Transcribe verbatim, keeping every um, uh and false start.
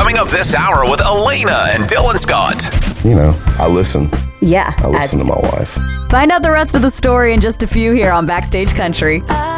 Coming up this hour with Elena and Dylan Scott. You know, I listen. Yeah. I listen as- to my wife. Find out the rest of the story in just a few here on Backstage Country.